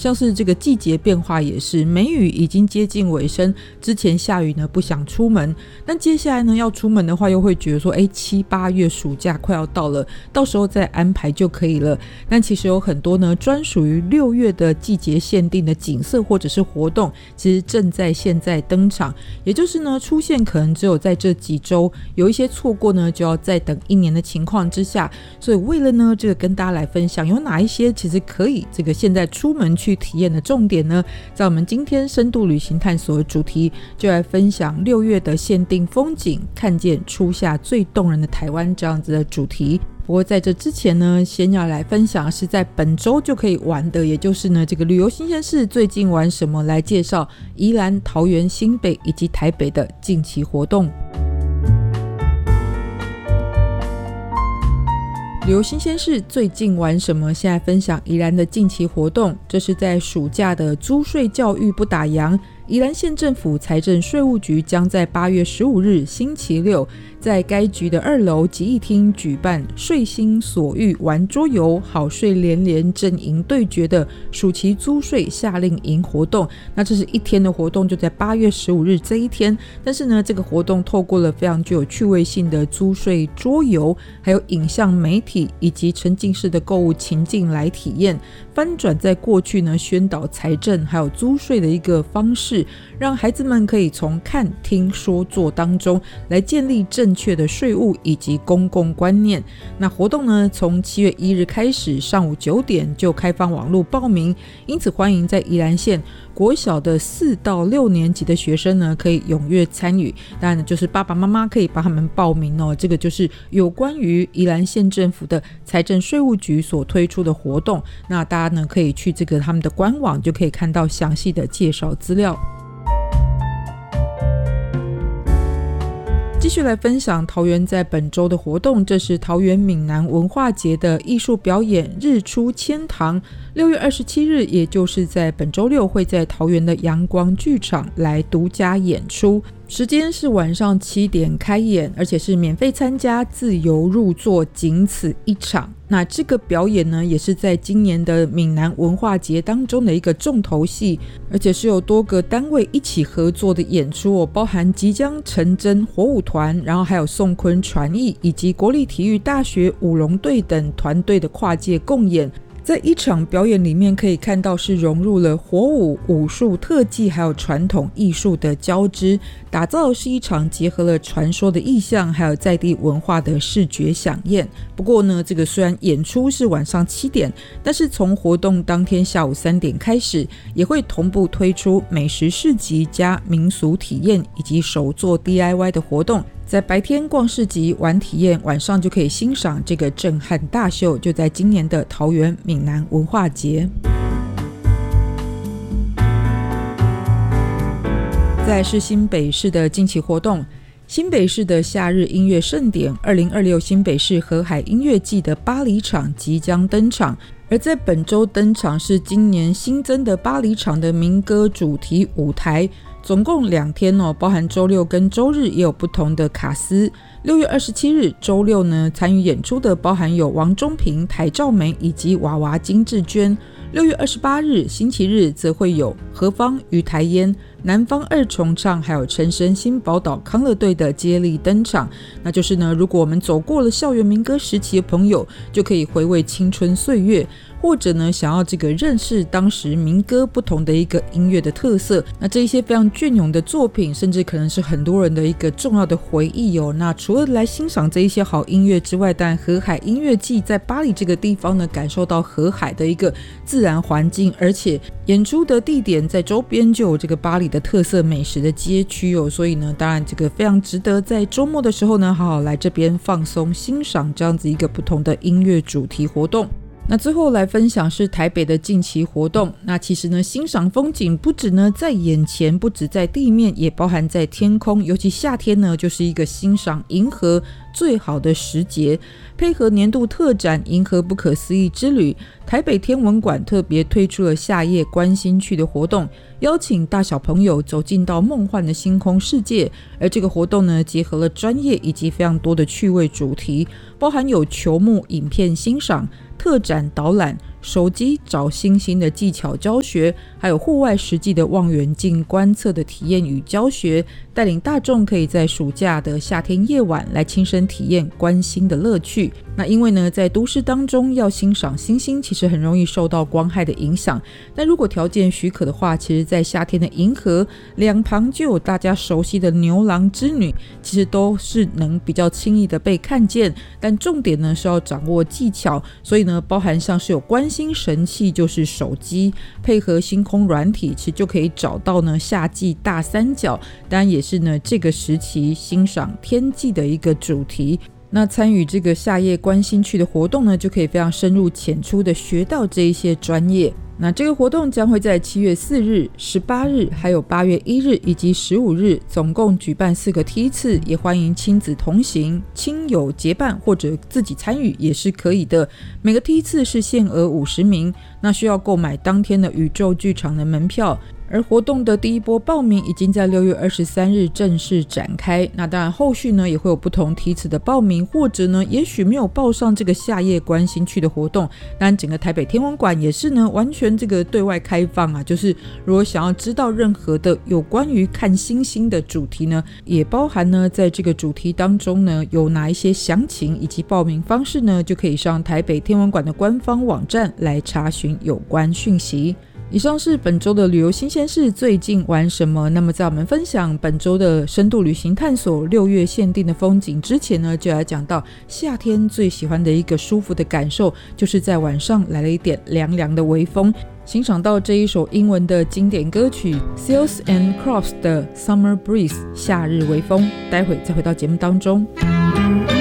像是这个季节变化也是，梅雨已经接近尾声，之前下雨呢不想出门，但接下来呢要出门的话又会觉得说7、8月暑假快要到了，到时候再安排就可以了。但其实有很多呢专属于6月的季节限定的景色或者是活动，其实正在现在登场，也就是呢出现可能只有在这几周，有一些错过呢就要再等1年的情况之下，所以为了呢这个跟大家来分享有哪一些其实可以这个现在出门去体验的重点呢，在我们今天深度旅行探索的主题就来分享6月的限定风景，看见初夏最动人的台湾这样子的主题。不过在这之前呢，先要来分享是在本周就可以玩的，也就是呢这个旅游新鲜事最近玩什么，来介绍宜兰、桃园、新北以及台北的近期活动。旅游新鲜事最近玩什么，现在分享宜兰的近期活动。这是在暑假的租税教育不打烊，宜兰县政府财政税务局将在8月15日星期六在该局的2楼集义厅举办税心所欲玩桌游好税连连阵营对决的暑期租税夏令营活动。那这是1天的活动，就在8月15日这一天，但是呢这个活动透过了非常具有趣味性的租税桌游，还有影像媒体以及沉浸式的购物情境来体验，翻转在过去呢宣导财政还有租税的一个方式，让孩子们可以从看听说做当中来建立正确的税务以及公共观念。那活动呢从7月1日开始，上午9点就开放网络报名，因此欢迎在宜兰县国小的4到6年级的学生呢可以踊跃参与，当然就是爸爸妈妈可以帮他们报名哦。这个就是有关于宜兰县政府的财政税务局所推出的活动，那大家呢可以去这个他们的官网就可以看到详细的介绍资料。继续来分享桃园在本周的活动，这是桃园闽南文化节的艺术表演日出千堂，6月27日也就是在本周六会在桃园的阳光剧场来独家演出，时间是晚上7点开演，而且是免费参加，自由入座，仅此一场。那这个表演呢也是在今年的闽南文化节当中的一个重头戏，而且是有多个单位一起合作的演出哦，包含即将成真火舞团，然后还有宋昆传艺以及国立体育大学舞龙队等团队的跨界共演。在一场表演里面可以看到是融入了火舞、武术、特技还有传统艺术的交织，打造的是一场结合了传说的意象还有在地文化的视觉飨宴。不过呢这个虽然演出是晚上7点，但是从活动当天下午3点开始，也会同步推出美食市集加民俗体验以及手作 DIY 的活动，在白天逛市集玩体验，晚上就可以欣赏这个震撼大秀，就在今年的桃园闽南文化节。再来是新北市的近期活动，新北市的夏日音乐盛典2026新北市河海音乐季的巴黎场即将登场，而在本周登场是今年新增的巴黎场的民歌主题舞台，总共2天哦，包含周六跟周日也有不同的卡司。6月27日周六呢，参与演出的包含有王中平、台兆梅以及娃娃金志娟。6月28日星期日则会有何方与台烟、南方二重唱还有陈升新宝岛康乐队的接力登场。那就是呢，如果我们走过了校园民歌时期的朋友，就可以回味青春岁月，或者呢想要这个认识当时民歌不同的一个音乐的特色，那这一些非常隽永的作品，甚至可能是很多人的一个重要的回忆哦。那除了来欣赏这一些好音乐之外，但河海音乐季在巴黎这个地方呢，感受到河海的一个自然环境，而且演出的地点在周边就有这个巴黎的特色美食的街区哦，所以呢当然这个非常值得在周末的时候呢好好来这边放松欣赏这样子一个不同的音乐主题活动。那最后来分享是台北的近期活动，那其实呢欣赏风景不止呢在眼前，不止在地面，也包含在天空，尤其夏天呢就是一个欣赏银河最好的时节。配合年度特展银河不可思议之旅，台北天文馆特别推出了夏夜观星去的活动，邀请大小朋友走进到梦幻的星空世界。而这个活动呢结合了专业以及非常多的趣味主题，包含有球幕影片欣赏、特展导览、 手机找星星的技巧教学，还有户外实际的望远镜观测的体验与教学，带领大众可以在暑假的夏天夜晚来亲身体验观星的乐趣。那因为呢，在都市当中要欣赏星星其实很容易受到光害的影响，但如果条件许可的话，其实在夏天的银河两旁就有大家熟悉的牛郎织女，其实都是能比较轻易的被看见，但重点呢是要掌握技巧，所以呢包含像是有观星神器，就是手机配合星空软体，其实就可以找到呢夏季大三角，当然也是呢这个时期欣赏天际的一个主题。那参与这个夏夜观星区的活动呢，就可以非常深入浅出的学到这一些专业。那这个活动将会在7月4日、18日，还有8月1日以及15日，总共举办4个梯次，也欢迎亲子同行、亲友结伴或者自己参与也是可以的。每个梯次是限额50名，那需要购买当天的宇宙剧场的门票。而活动的第一波报名已经在6月23日正式展开，那当然后续呢也会有不同梯次的报名，或者呢也许没有报上这个夏夜观星区的活动，当然整个台北天文馆也是呢完全这个对外开放啊，就是如果想要知道任何的有关于看星星的主题呢，也包含呢在这个主题当中呢有哪一些详情以及报名方式呢，就可以上台北天文馆的官方网站来查询有关讯息。以上是本周的旅游新鲜事，最近玩什么？那么在我们分享本周的深度旅行探索6月限定的风景之前呢，就来讲到夏天最喜欢的一个舒服的感受，就是在晚上来了一点凉凉的微风，欣赏到这一首英文的经典歌曲 Seals and Crofts 的 Summer Breeze 夏日微风。待会再回到节目当中。